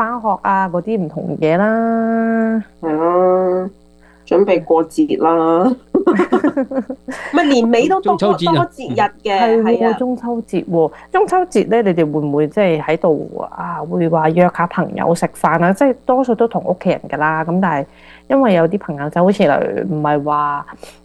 返學啊嗰啲唔同嘢啦。 係啦，準備過節啦，咪年尾都多多中秋節啊， 節日嘅， 係喎， 係啊。 中秋節喎，中秋節咧，你哋會唔會即係喺度啊？會話約下朋友食飯啊？即係多數都同屋企人㗎啦。咁但係因為有啲朋友就好似嚟唔係話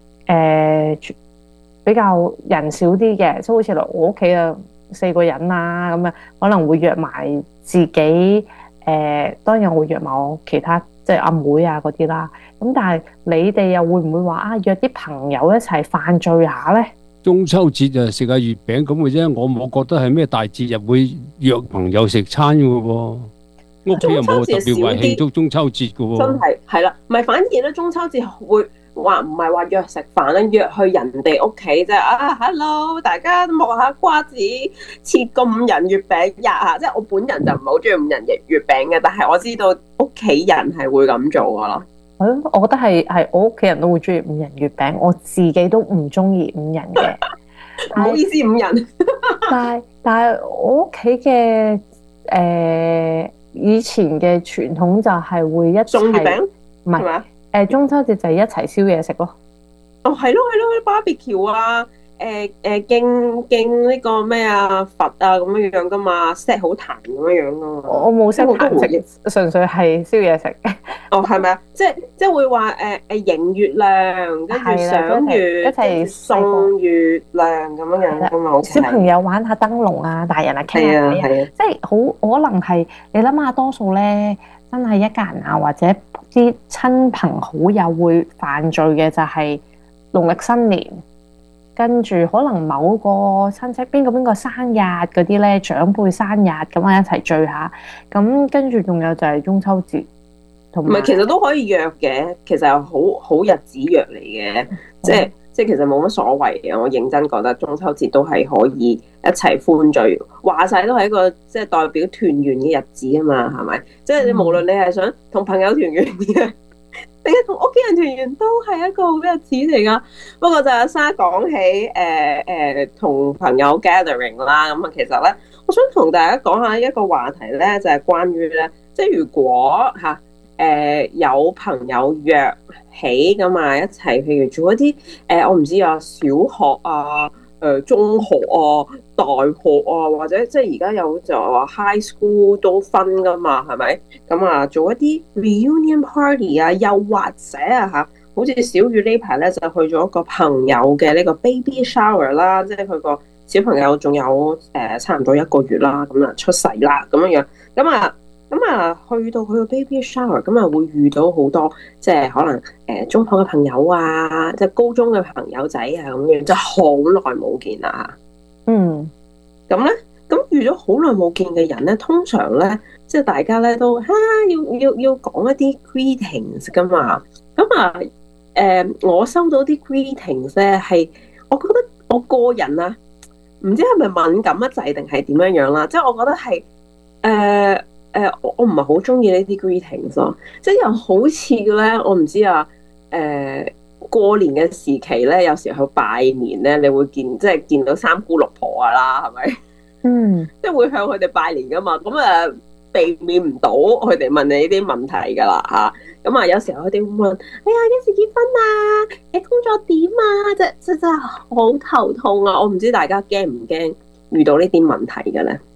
比較人少啲嘅，即係好似嚟我屋企啊4個人啊咁啊，可能會約埋自己當然我會約埋我其他即係阿妹啊嗰啲啦。咁但係你哋又會唔會話啊約啲朋友一齊飯聚下咧？ 中秋節就食下月餅咁嘅啫，我冇覺得係咩大節日會約朋友食餐嘅喎。屋企又冇特別為慶祝中秋節嘅喎。 真係啦，唔係反而咧中秋節會話唔係話約食飯咧，約去人哋屋企啫。啊，hello，大家剝下瓜子，切個5仁月餅吔下。即係我本人就唔係好中意5仁月餅嘅，但係我知道屋企人係會咁做噶咯。 我覺得係我屋企人都會中意5仁月餅，我自己都唔中意5仁嘅。 唔好意思，5仁。 但係我屋企嘅以前嘅傳統就係會一齊送月餅， 唔係中秋節就係一齊燒嘢食咯。 哦，係咯，barbecue 啊，敬呢個咩啊佛啊咁樣樣噶嘛，set 好壇咁樣樣噶嘛。 我冇識彈食，純粹係燒嘢食。 哦，係咪啊？即係會話迎月亮，跟住賞月， 一齊送月亮咁樣樣噶嘛。 小朋友玩下燈籠啊，大人啊傾下偈啊，即係好可能係你諗下，多數咧真係一家人啊，或者啲親朋好友會飯聚嘅就係農曆新年，跟住可能某個親戚邊個生日嗰啲咧，長輩生日咁啊一齊聚下，咁跟住仲有就係中秋節。 唔係，其實都可以約嘅，其實係好日子約嚟嘅，即係其實冇乜所謂嘅。我認真覺得中秋節都係可以一齊歡聚，話晒都係一個即係代表團圓嘅日子啊嘛，係咪？即係你無論你係想同朋友團圓嘅，定係同屋企人團圓，都係一個好日子嚟噶。不過就阿莎講起同朋友 gathering 啦，咁啊其實咧，我想同大家講下一個話題咧，就係關於咧，即係如果嚇。有朋友約起咁啊，一齊譬如做一啲我唔知啊，小學啊、中學啊、大學啊，或者即係而家有就話 high school 都分噶嘛，係咪？咁啊，做一啲 reunion party 啊，又或者啊嚇，好似小雨呢排咧就去咗一個朋友嘅呢個 baby shower 啦，即係佢個小朋友仲有差唔多1個月啦，咁啊出世啦咁樣樣，咁啊，去到佢個 baby shower，咁啊會遇到好多即係可能中學嘅朋友啊，即係高中嘅朋友仔啊咁樣，即係好耐冇見啦。 嗯， 咁咧，咁遇咗好耐冇見嘅人咧，通常咧，即係大家咧都要講一啲 greetings 噶嘛。咁啊，我收到啲 greetings 咧，係我覺得我個人啊，唔知係咪敏感一滯定係點樣樣啦，即係我覺得係我唔係好中意呢啲 greetings 咯，即係又好似咧，我唔知啊，過年嘅時期咧，有時候去拜年咧，你會即係見到三姑六婆啊啦，係咪？ 嗯， 即係會向佢哋拜年噶嘛，咁啊避免唔到佢哋問你呢啲問題噶啦嚇。咁啊，有時候佢哋會問：哎呀，幾時結婚啊？你工作點啊？真係好頭痛啊！我唔知大家驚唔驚遇到呢啲問題嘅咧？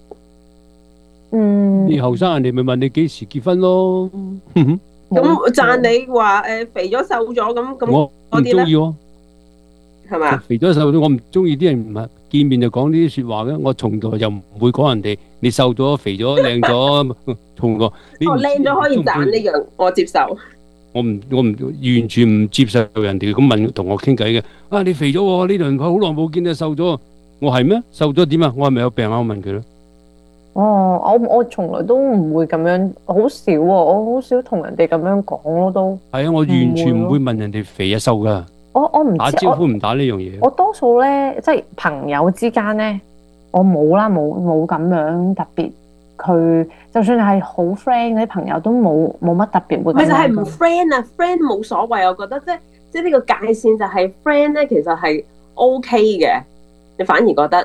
你後生人哋咪問你幾時結婚咯。 咁讚你話肥咗瘦咗咁我唔中意喎， 係咪啊？ 肥咗瘦咗，我唔中意啲人唔係見面就講呢啲説話嘅。我從來就唔會講人哋你瘦咗、肥咗、靚咗，從來。 哦，靚咗可以讚呢樣，我接受。 我完全唔接受人哋咁問同我傾偈嘅。啊，你肥咗喎，呢輪好耐冇見你瘦咗。我係咩？瘦咗點啊？我係咪有病啊？我問佢咯。 哦，我從來都唔會咁樣，好少喎，我好少同人哋咁樣講咯，都係啊，我完全唔會問人哋肥啊瘦噶。 我唔知打招呼唔打呢樣嘢。 我多數咧，即係朋友之間咧，我冇啦，冇咁樣特別。佢就算係好 friend 嗰啲朋友都冇乜特別會。 咪就係唔 friend 啊 ，friend 冇所謂，我覺得即係呢個界線就係 friend 咧，其實係 OK 嘅。你反而覺得？ 好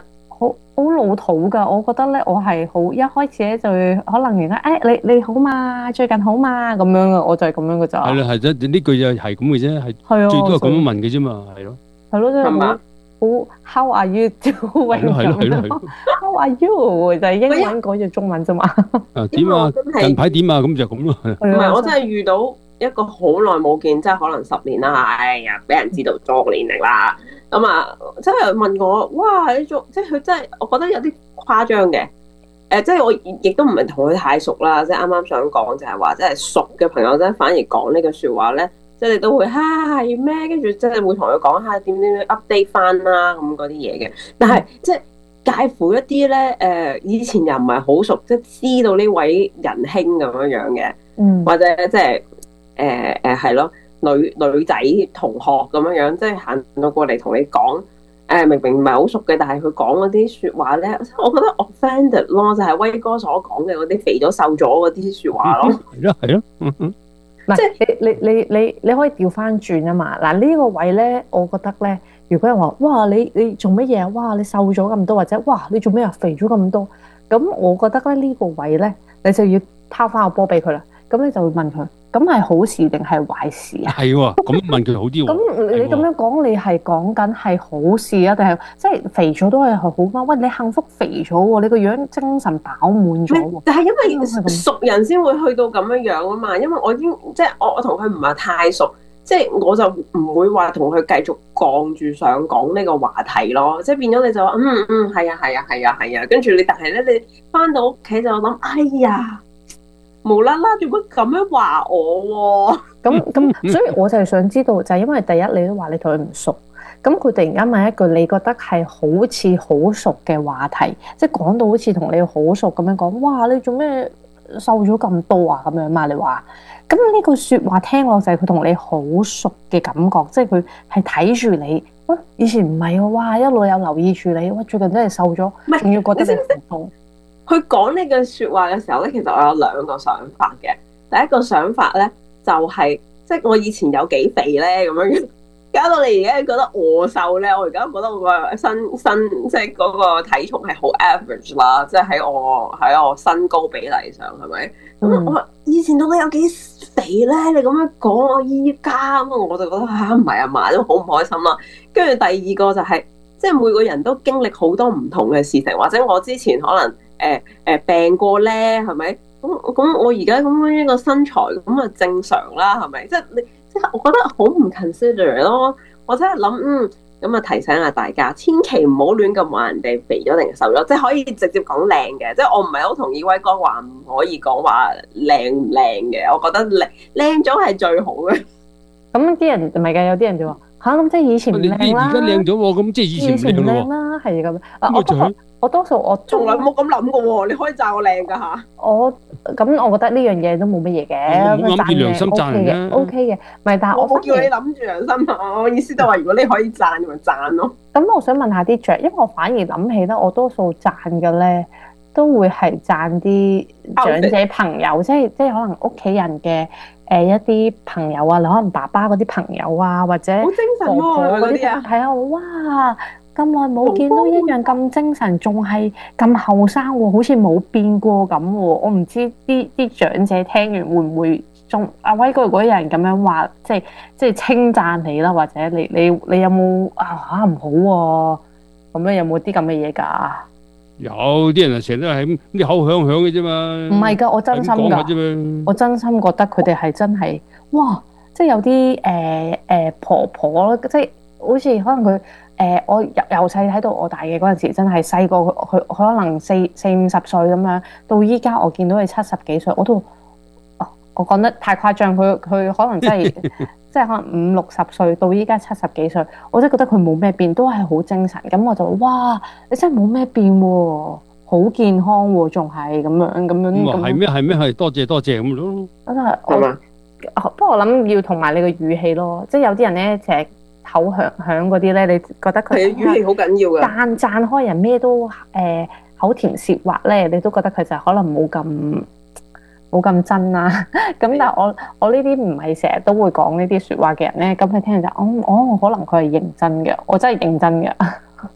好老土㗎。我覺得咧，我係好一開始咧就會可能而家你好嘛，最近好嘛咁樣啊，我就係咁樣㗎咋。 係啦，係啫，呢句就係咁嘅啫， 係啊， 最多係咁樣問嘅啫嘛，係咯。 係咯，真係係嘛？ 好 How are you doing 咁樣？How are you 就係英文改咗中文啫嘛。 點啊？近排點啊？咁就咁咯。 唔係，我真係遇到一個好耐冇見，即係可能10年啦。哎呀，俾人知道咗個年齡啦。咁啊，真係問我，哇！你做即係佢真係，我覺得有啲誇張嘅。即係我亦都唔係同佢太熟啦。即係啱啱想講就係話，即係熟嘅朋友咧，反而講呢句説話咧，即係你都會係咩？跟住即係會同佢講下點點 update 翻啦咁嗰啲嘢嘅。但係即係介乎一啲咧以前又唔係好熟，即係知道呢位仁兄咁樣嘅，或者即係係咯女仔同學咁樣，即係行到過嚟同你講。明明唔係好熟嘅，但係佢講嗰啲説話咧，我覺得 offended 咯，就係威哥所講嘅嗰啲肥咗瘦咗嗰啲説話咯。 係咯係咯， 即係你可以調翻轉啊嘛。嗱呢個位咧，我覺得咧，如果人話哇你做乜嘢啊？哇你瘦咗咁多，或者哇你做咩啊肥咗咁多？咁我覺得咧呢個位咧，你就要拋翻個波俾佢啦。咁你就會問佢，咁係好事定係壞事啊？ 係喎，咁問佢好啲喎。 咁你咁樣講，你係講緊係好事啊，定係即係肥咗都係好嗎？喂，你幸福肥咗喎，你個樣精神飽滿咗喎。 但係因為熟人先會去到咁樣啊嘛，因為我已經即係我同佢唔係太熟，即係我就唔會話同佢繼續降住想講呢個話題咯，即係變咗你就話係啊，跟住你但係咧你翻到屋企就諗，哎呀〜無啦啦，做乜咁樣話我喎？ 咁，所以我就係想知道，就係因為第一你都話你同佢唔熟，咁佢突然間問一句你覺得係好似好熟嘅話題，即係講到好似同你好熟咁樣講，哇！你做咩瘦咗咁多啊？咁樣嘛，你話，咁呢句説話聽落就係佢同你好熟嘅感覺，即係佢係睇住你，喂，以前唔係喎，哇，一路有留意住你，哇，最近真係瘦咗，仲要覺得你唔同。 佢講呢句説話嘅時候咧，其實我有2個想法嘅。第一個想法咧，就係即係我以前有幾肥咧咁樣，搞到你而家覺得我瘦咧。我而家覺得我個身即係嗰個體重係好 average 啦，即係喺我身高比例上係咪？咁我以前到底有幾肥咧？你咁樣講，我依家咁我就覺得唔係啊嘛，都好唔開心啦。跟住第二個就係即係每個人都經歷好多唔同嘅事情，或者我之前可能。病過咧，係咪？咁我而家咁樣一個身材咁啊正常啦，係咪？即係我覺得好唔 consider 咯。我真係諗，咁啊提醒下大家，千祈唔好亂咁話人哋肥咗定瘦咗，即係可以直接講靚嘅。即係我唔係好同意威哥話唔可以講話靚唔靚嘅，我覺得靚咗係最好嘅。咁啲人唔係㗎，有啲人就話咁即係以前唔靚啦， 而家靚咗喎，咁即係以前唔靚啦，係咁。我多數我從來冇咁諗過喎，你可以讚我靚㗎嚇。 我覺得呢樣嘢都冇乜嘢嘅， 冇諗住良心讚人嘅 OK 嘅。唔係，但係我冇叫你諗住良心啊！我意思就係話，如果你可以讚，咪讚咯。 咁我想問下啲雀，因為我反而諗起咧，我多數讚嘅咧，都會係讚啲長者朋友，即係可能屋企人嘅一啲朋友啊，可能爸爸嗰啲朋友啊，或者好精神喎嗰啲啊， 係啊，哇！咁耐冇見都一樣咁精神，仲係咁後生喎，好似冇變過咁喎。我唔知啲長者聽完會唔會仲阿威哥如果有人咁樣話，即係稱讚你啦，或者你有冇唔好喎？咁樣有冇啲咁嘅嘢㗎？ 有啲人啊，成日都係咁啲口響嘅啫嘛。 唔係㗎，我真心㗎，我真心覺得佢哋係真係哇！即係有啲婆婆即係好似可能佢。我由細睇到我大嘅嗰陣時，真係細個佢可能40、50歲咁樣，到依家我見到佢70幾歲，我講得太誇張，佢可能真係即係可能50、60歲到依家70幾歲，我真係覺得佢冇咩變，都係好精神。咁我就哇，你真係冇咩變喎，好健康喎，仲係咁樣。 係咩？係多謝咁咯。 不過我諗要同埋你個語氣咯，即係有啲人咧成日口響嗰啲咧，你覺得佢語氣好緊要㗎。 讚開人咩都口甜舌滑咧，你都覺得佢就可能冇咁真啦。咁但係我呢啲唔係成日都會講呢啲説話嘅人咧，咁佢聽就可能佢係認真嘅，我真係認真嘅。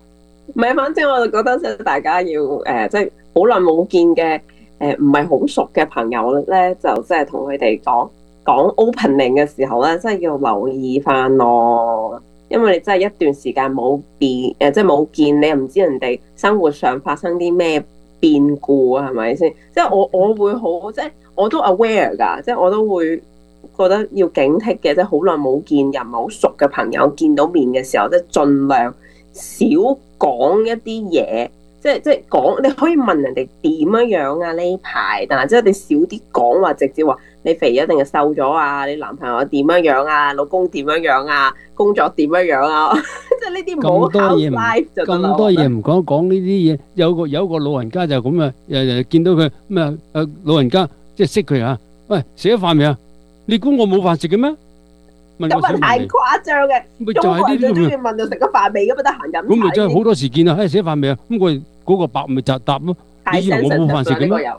唔係，反正我就覺得即係大家要即係好耐冇見嘅唔係好熟嘅朋友咧，就即係同佢哋講 opening 嘅時候咧，真係要留意翻咯。因為你真係一段時間冇變即係冇見，你又唔知人哋生活上發生啲咩變故啊，係咪先？即係我會好，即係我都 aware 㗎，即係我都會覺得要警惕嘅，即係好耐冇見又唔係好熟嘅朋友見到面嘅時候，即係盡量少講一啲嘢。即係講，你可以問人哋點樣啊呢排，但係即係你少啲講話，直接話你肥咗定係瘦咗啊？你男朋友點樣啊？老公點樣啊？工作點樣啊？即係呢啲唔好考 live 就得啦。 咁多嘢唔講呢啲嘢，有個老人家就咁啊，見到佢咁啊，老人家即係識佢啊，喂，食咗飯未啊？你估我冇飯食嘅咩？ 咁啊太誇張嘅，中國人最中意問就食咗飯未，咁啊得閒飲茶。 咁咪真係好多時見啊！食咗飯未啊？咁佢嗰個白咪就答咯。你以為我冇飯食嘅咩？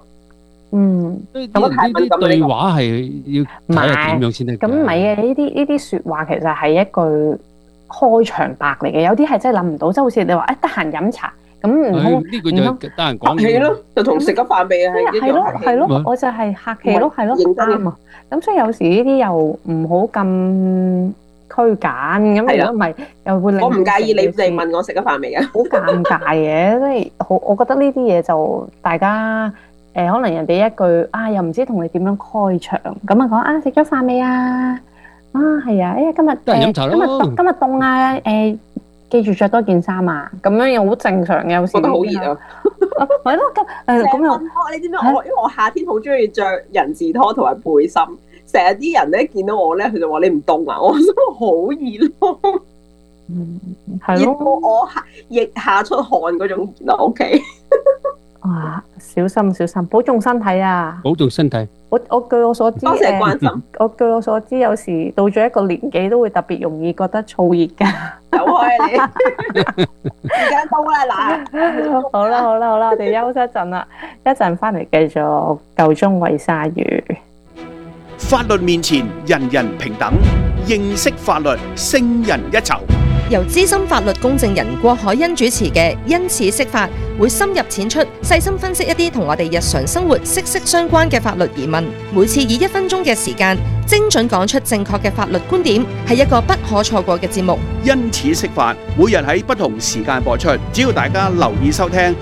呢啲對話係要睇下點樣先得。 咁唔係嘅，呢啲説話其實係一句開場白嚟嘅，有啲係真係諗唔到，即係好似你話得閒飲茶，咁唔通呢句就得閒講係咯，就同食咗飯未啊？ 係咯，我就係客氣咯，係咯，啱啊。咁所以有時呢啲又唔好咁拘謹，咁如果唔係又會令我唔介意你哋問我食咗飯未啊？好尷尬嘅，即係我覺得呢啲嘢就大家可能人哋一句又唔知同你點樣開場，咁啊講食咗飯未啊？係啊，今日凍啊，記住着多件衫啊，咁樣又好正常嘅，有時覺得好熱啊。係咯，咁又你知唔知我？因為我夏天好中意着人字拖同埋背心，成日啲人咧見到我咧，佢就話你唔凍啊，我真係好熱咯。熱到我腋下出汗嗰種熱咯。OK。哇！小心，保重身體啊！ 保重身體。 我據我所知， 多謝關心。 據我所知，有時到咗一個年紀都會特別容易覺得燥熱㗎。走開你！時間到啦嗱。好啦，我哋休息一陣啦，一陣翻嚟繼續夠鐘餵鯊魚。 法律面前人人平等，認識法律勝人一籌。 由資深法律公證人郭海欣主持嘅因此釋法，會深入淺出，細心分析一啲同我哋日常生活息息相關嘅法律疑問。每次以1分鐘嘅時間，精準講出正確嘅法律觀點，係一個不可錯過嘅節目。 因此釋法，每日喺不同時間播出，只要大家留意收聽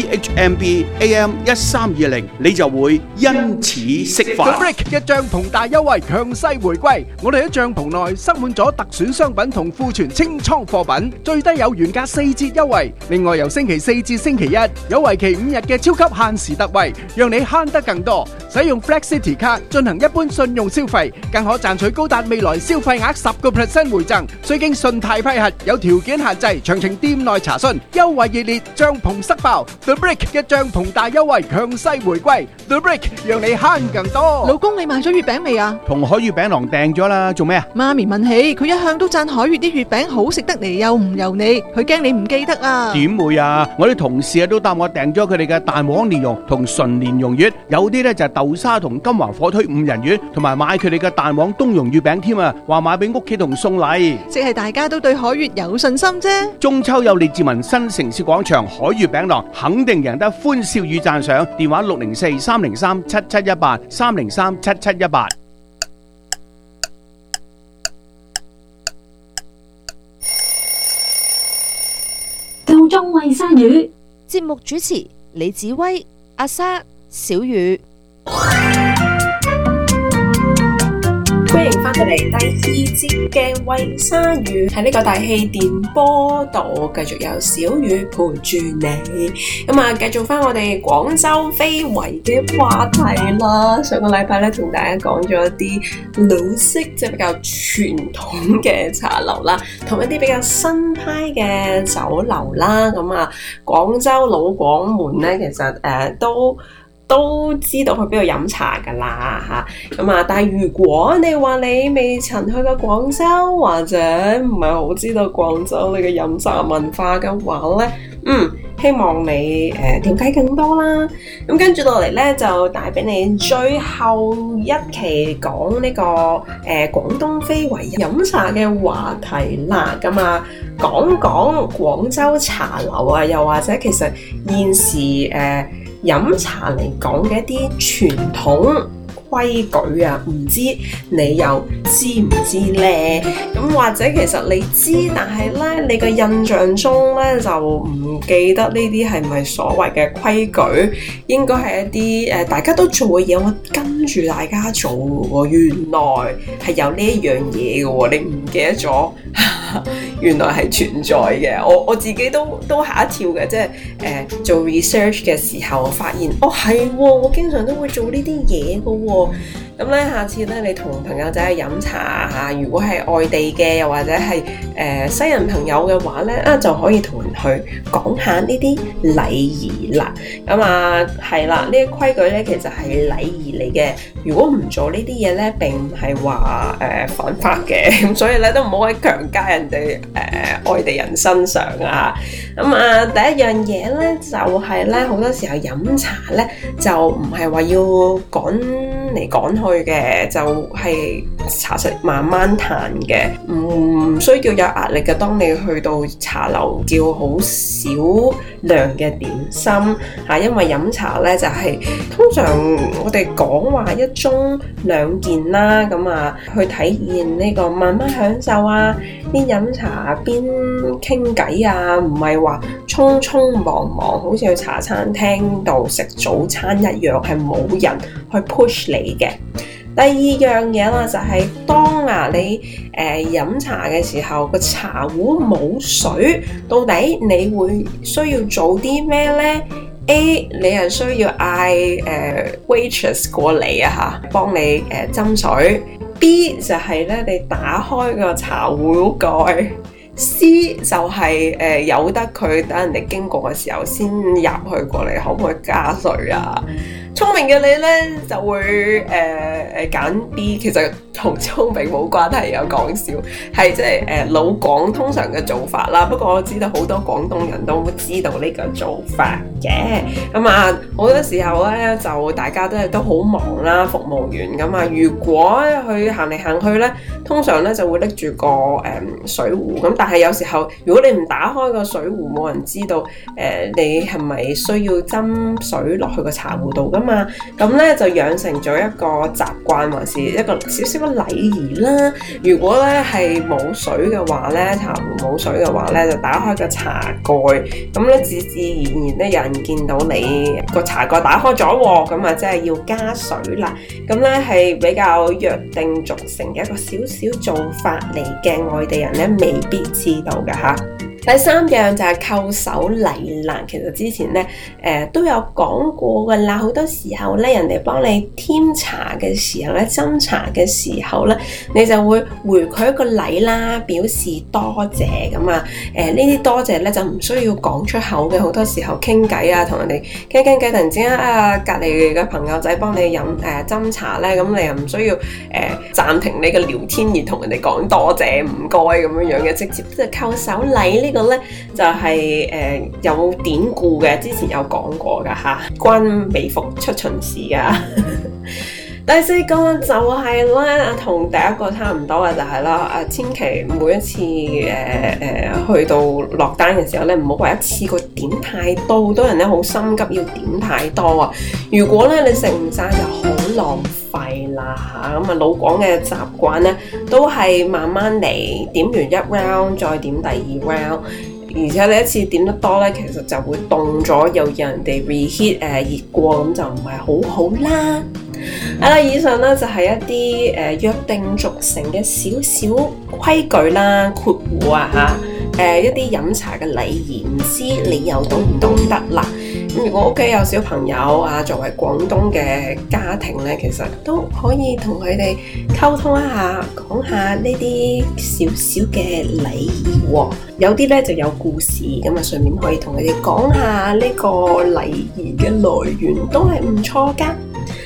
CHMB AM 1320，你就會因此釋法。 The Brick 嘅帳篷大優惠強勢回歸，我哋喺帳篷內塞滿咗特選商品同庫存清倉貨品，最低有原價4折優惠。另外由星期4至星期1有為期5日嘅超級限時特惠，讓你慳得更多。使用 Flex City 卡進行一般信用消費，更可賺取高達未來消費額10% 回贈，需經信貸批核，有條件限制，詳情店內查詢。優惠熱烈，帳篷塞爆 The Brick 嘅帳篷大優惠強勢回歸 The Brick 讓你慳更多。 老公，你買咗月餅未啊？ 同海月餅郎訂咗啦，做咩啊？ 媽咪問起，佢一向都讚海月啲月餅好食得嚟又唔油膩，佢驚你唔記得啊。 點會啊？我啲同事都答我訂咗佢哋嘅蛋黃蓮蓉同純蓮蓉月，有啲咧就係豆沙同金華火腿5仁月，同埋買佢哋嘅蛋黃冬蓉月餅添啊！話買俾屋企同送禮， 即係大家都對海月有信心啫。 中秋有列治文新城市廣場海月餅郎，肯定贏得歡笑與讚賞。電話604-303-7718，303-7718。 夠鐘餵鯊魚。 節目主持李子威、阿莎、小雨。 歡迎翻到嚟第2節嘅餵鯊魚，喺呢個大氣電波度繼續有小雨陪住你。咁啊，繼續翻我哋廣州非遺嘅話題啦。上個禮拜咧同大家講咗一啲老式即係比較傳統嘅茶樓啦，同一啲比較新派嘅酒樓啦。咁啊，廣州老廣門咧，其實都知道去邊度飲茶噶啦嚇，咁啊！但係如果你話你未曾去過廣州，或者唔係好知道廣州你嘅飲茶文化嘅話咧， 希望你了解更多啦。咁跟住落嚟咧，就帶俾你最後一期講呢個廣東非遺飲茶嘅話題啦。咁啊，講講廣州茶樓啊，又或者其實現時飲茶嚟講嘅一啲傳統規矩啊，唔知你又知唔知呢？咁或者其實你知，但係咧你嘅印象中咧就唔記得呢啲係咪所謂嘅規矩，應該係一啲大家都做嘅嘢，我跟住大家做喎，原來係有呢一樣嘢嘅喎，你唔記得咗，原來係存在嘅。我自己都嚇一跳嘅，即係做 research 嘅時候，我發現係喎，我經常都會做呢啲嘢嘅喎。咁咧，下次咧，你同朋友仔去飲茶嚇，如果係外地嘅，又或者係西人朋友嘅話咧，就可以同人去講下呢啲禮儀啦。咁啊，係啦，呢啲規矩咧，其實係禮儀嚟嘅。如果唔做呢啲嘢咧，並唔係話犯法嘅。咁所以咧，都唔好喺強加人哋外地人身上啊。咁啊，第一樣嘢咧，就係咧，好多時候飲茶咧，就唔係話要趕嚟趕去嘅，就係茶食慢慢嘆嘅，唔需要有壓力嘅。當你去到茶樓叫好少量嘅點心因為飲茶咧就係通常我哋講話一盅兩件啦，咁啊去體現呢個慢慢享受啊，邊飲茶邊傾偈啊，唔係話匆匆忙忙好似去茶餐廳度食早餐一樣，係冇人去 push 你嘅。第二樣嘢啦，就係當你飲茶嘅時候，個茶壺冇水，到底你會需要做啲咩呢？ A 你係需要嗌waitress 過嚟幫你斟水。B 就係咧你打開個茶壺蓋。C 就係由得佢等人哋經過嘅時候先入去過嚟，可唔可以加水啊？聰明嘅你咧就會揀 B， 其實同聰明冇關係，有講笑，係即係老廣通常嘅做法啦。不過我知道好多廣東人都知道呢個做法嘅。咁啊，好多時候咧就大家都好忙啦，服務員咁啊，如果去行嚟行去咧，通常咧就會拎住個水壺咁，但係有時候如果你唔打開個水壺，冇人知道你係咪需要斟水落去個茶壺度噶嘛？咁咧就養成咗一個習慣，還是一個少少嘅禮儀啦。如果咧係冇水嘅話咧，茶壺冇水嘅話咧，就打開個茶蓋，咁咧自然咧有人見到你個茶蓋打開咗喎，咁啊即係要加水啦。咁咧係比較約定俗成嘅一個少少做法嚟嘅，外地人咧未必知道㗎吓。第三樣就係叩首禮啦。其實之前咧都有講過㗎啦，好多時候咧人哋幫你添茶嘅時候咧，斟茶嘅時候咧，你就會回佢一個禮啦，表示多謝咁啊。呢啲多謝咧就唔需要講出口嘅，好多時候傾偈啊，同人哋傾偈，突然之間隔離嘅朋友仔幫你飲斟茶咧，咁你又唔需要暫停你嘅聊天而同人哋講多謝唔該咁樣嘅，直接即係叩首禮呢個咧就係有典故嘅，之前有講過噶吓，關美福出巡視噶。第四個就係咧，同第一個差唔多嘅就係啦，千祈每一次去到落單嘅時候咧，唔好話一次過點太多，好多人咧好心急要點太多啊。如果咧你食唔晒就好浪費啦嚇。咁啊老廣嘅習慣咧都係慢慢嚟，點完一 round 再點第二 round。而且你一次點得多咧，其實就會凍咗，又讓人哋 reheat 熱過，咁就唔係好好啦。好啦，以上咧就係一啲約定俗成嘅少少規矩啦，括弧一啲飲茶嘅禮儀，唔知你又懂唔懂得啦？咁如果屋企有小朋友作為廣東嘅家庭咧，其實都可以同佢哋溝通一下，講下呢啲少少嘅禮儀喎。有啲咧就有故事，咁啊順便可以同佢哋講下呢個禮儀嘅來源，都係唔錯噶。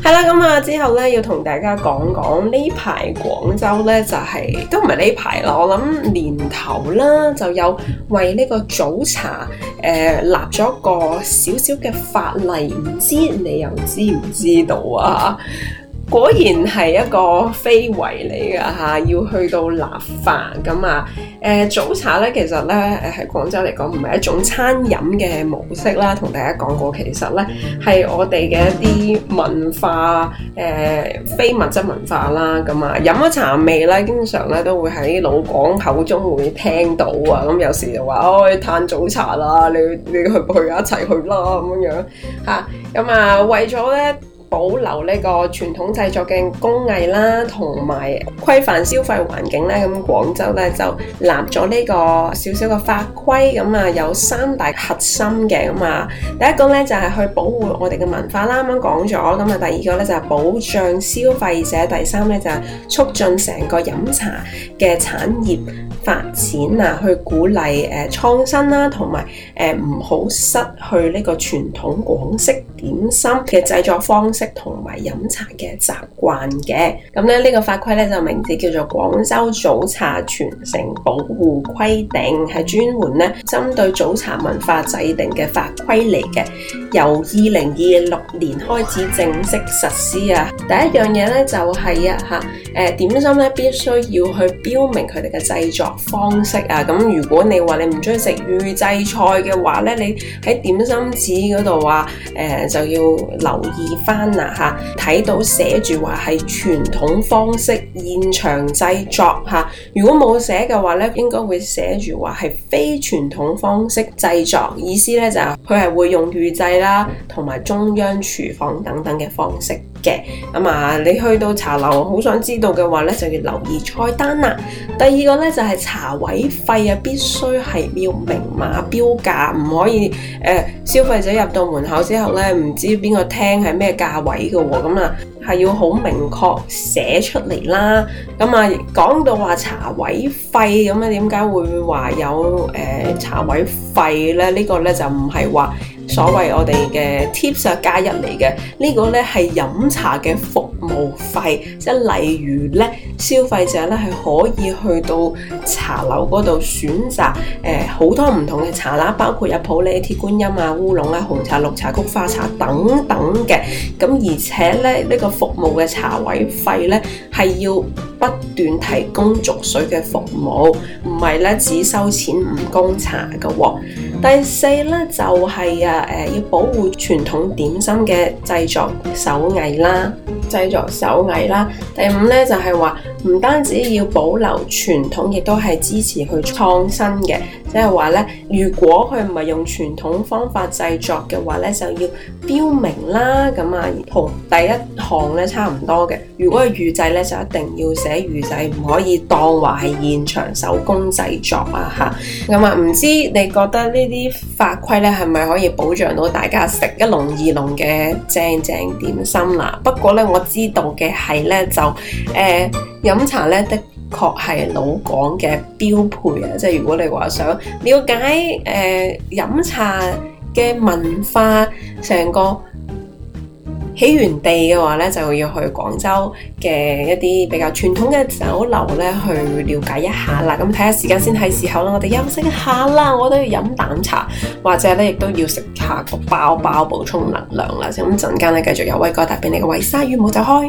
係啦，咁啊之後咧要同大家講講呢排廣州咧就都唔係呢排啦，我諗年頭啦就有為呢個早茶立咗個少少嘅法例，唔知你又知唔知道啊？果然係一個非遺嚟㗎嚇，要去到立法咁啊！早茶咧，其實咧喺廣州嚟講唔係一種餐飲嘅模式啦，同大家講過，其實咧係我哋嘅一啲文化非物質文化啦。咁啊，飲咗茶味咧，經常咧都會喺老廣口中會聽到啊。咁有時就話嘆早茶啦，你去唔去啊？一齊去啦咁樣嚇。咁啊，為咗咧保留呢個傳統製作嘅工藝啦，同埋規範消費環境咧，咁廣州咧就立咗呢個少少嘅法規，咁啊有3大核心嘅，咁啊第一個咧就係去保護我哋嘅文化啦，啱啱講咗，咁啊第二個咧就係保障消費者，第三咧就係促進成個飲茶嘅產業發展啊，去鼓勵創新啦，同埋唔好失去呢個傳統廣式點心嘅製作方式同埋飲茶嘅習慣嘅。咁咧呢個法規咧就名字叫做《廣州早茶傳承保護規定》，係專門咧針對早茶文化制定嘅法規嚟嘅，由2026年開始正式實施啊。第一樣嘢咧就係點心咧必須要去標明佢哋嘅製作方式啊。咁如果你話你唔中意食預製菜嘅話咧，你喺點心紙嗰度就要留意翻啦嚇，睇到寫住話係傳統方式現場製作嚇。如果冇寫嘅話咧，應該會寫住話係非傳統方式製作，意思咧就係佢係會用預製啦，同埋中央廚房等等嘅方式嘅。咁啊，你去到茶樓好想知道嘅話咧，就要留意菜單啦。第二個咧就係茶位費啊，必須係要明碼標價，唔可以消費者入到門口之後咧，唔知邊個廳係咩價位嘅喎，咁啊係要好明確寫出嚟啦。咁啊講到話茶位費咁啊，點解會話有茶位費咧？呢個咧就唔係話所謂我哋嘅 tips 加一嚟嘅，呢個咧係飲茶嘅服務費，即係例如咧消費者咧係可以去到茶樓嗰度選擇好多唔同嘅茶啦，包括有普洱、鐵觀音啊、烏龍啊、紅茶、綠茶、菊花茶等等嘅。咁而且咧呢個服務嘅茶位費咧係要不斷提供續水嘅服務，唔係咧只收錢唔供茶嘅喎。第四咧就係要保護傳統點心嘅製作手藝啦。第五咧就係話唔單止要保留傳統，亦都係支持去創新嘅。即係話咧，如果佢唔係用傳統方法製作嘅話咧，就要標明啦。咁啊，同第一項咧差唔多嘅。如果係預製咧，就一定要寫預製，唔可以當話係現場手工製作啊嚇。咁啊，唔知你覺得呢啲法規咧係咪可以保障到大家食一籠二籠嘅正點心啦？不過咧，我知道嘅係咧就飲茶咧的確係老廣嘅標配啊！即係如果你話想了解飲茶嘅文化成個起源地嘅話咧，就要去廣州嘅一啲比較傳統嘅酒樓咧去了解一下啦。咁睇下時間先係時候啦，我哋休息一下啦，我都要飲啖茶，或者咧亦都要食下個包補充能量啦。咁陣間咧繼續有威哥帶俾你嘅維鯊魚，唔好走開。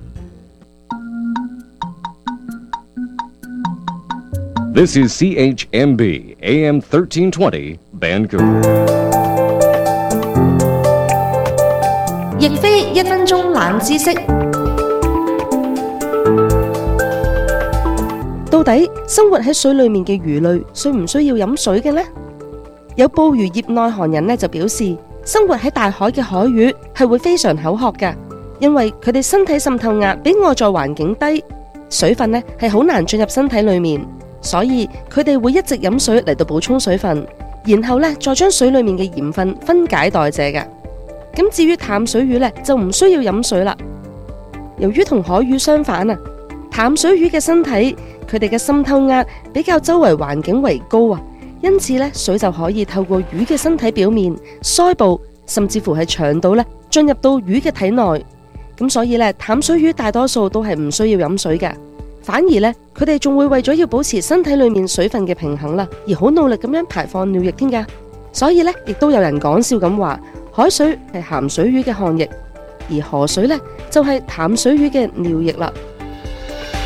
This is CHMB AM 1320 Vancouver。 亦非1分鐘冷知識。到底生活喺水裏面嘅魚類需唔需要飲水嘅呢？有捕魚業內行人呢就表示，生活喺大海嘅海魚係會非常口渴㗎，因為佢哋身體滲透壓比外在環境低，水分呢係好難進入身體裏面。所以佢哋會一直飲水嚟到補充水分，然後咧再將水裏面嘅鹽分分解代謝嘅。咁至於淡水魚咧就唔需要飲水啦。由於同海魚相反啊，淡水魚嘅身體佢哋嘅滲透壓比較周圍環境為高啊，因此咧水就可以透過魚嘅身體表面、腮部甚至乎係腸道咧進入到魚嘅體內。 咁所以咧，淡水魚大多數都係唔需要飲水嘅，反而咧佢哋仲會為咗要保持身體裏面水分嘅平衡啦，而好努力咁樣排放尿液添噶。所以咧，亦都有人講笑咁話，海水係鹹水魚嘅汗液，而河水咧就係淡水魚嘅尿液啦。